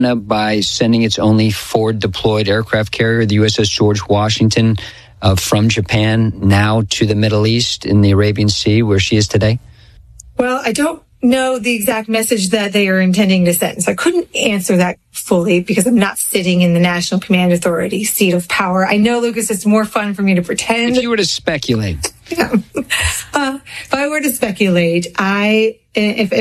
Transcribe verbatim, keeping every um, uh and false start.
by sending its only forward-deployed aircraft carrier, the U S S George Washington, uh, from Japan now to the Middle East in the Arabian Sea, where she is today? Well, I don't know the exact message that they are intending to send, so I couldn't answer that fully because I'm not sitting in the National Command Authority seat of power. I know, Lucas, it's more fun for me to pretend. If you were to speculate. Yeah. Uh, if I were to speculate, I if, if